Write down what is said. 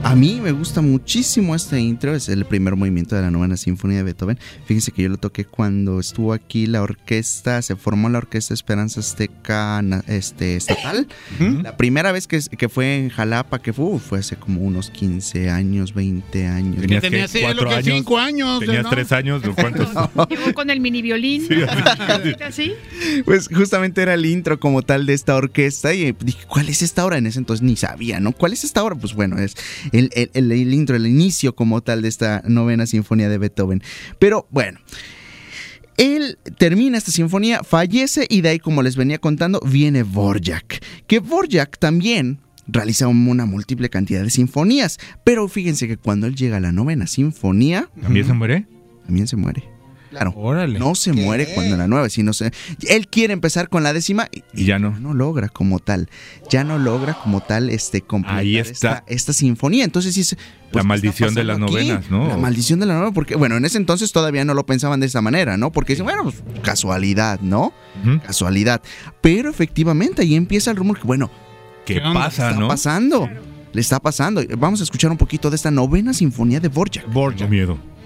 A mí me gusta muchísimo este intro, es el primer movimiento de la novena sinfonía de Beethoven. Fíjense que yo lo toqué cuando estuvo aquí la orquesta, se formó la Orquesta Esperanza Azteca estatal. La primera vez que fue en Jalapa, que fue hace como unos 15 años, 20 años. Tenías 4 años. 5 años. Tenías, ¿no? 3 años, ¿cuántos? Llegó con el mini violín. Sí, así. Pues justamente era el intro como tal de esta orquesta y dije, ¿cuál es esta obra? En ese entonces ni sabía, ¿no? ¿Cuál es esta obra? Pues bueno, es el intro, el inicio como tal de esta novena sinfonía de Beethoven. Pero bueno, él termina esta sinfonía, fallece y de ahí, como les venía contando, viene Dvorak. Que Dvorak también realiza una múltiple cantidad de sinfonías, pero fíjense que cuando él llega a la novena sinfonía... ¿También se muere? También se muere. Claro, órale. No se muere cuando la nueva, sino él quiere empezar con la 10ª y ya no. No logra como tal. Ya no logra como tal completar ahí está esta sinfonía. Entonces sí, pues, la maldición de las novenas, ¿no? La maldición de la novena, porque bueno, en ese entonces todavía no lo pensaban de esa manera, ¿no? Porque dicen, bueno, pues, casualidad, ¿no? Casualidad. Pero efectivamente ahí empieza el rumor que, bueno, ¿qué pasa, no? Le está pasando. Vamos a escuchar un poquito de esta novena sinfonía de Dvorak. Miedo.